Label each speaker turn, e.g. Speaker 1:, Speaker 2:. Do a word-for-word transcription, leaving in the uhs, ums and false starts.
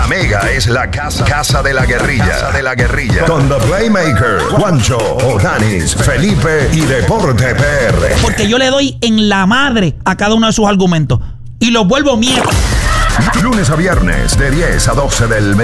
Speaker 1: La Mega es la casa, casa de la guerrilla. Casa de la guerrilla. Con The Playmaker, Juancho, Odanis, Felipe y Deporte P R.
Speaker 2: Porque yo le doy en la madre a cada uno de sus argumentos y los vuelvo mierda.
Speaker 1: Lunes a viernes de diez a doce del mediodía.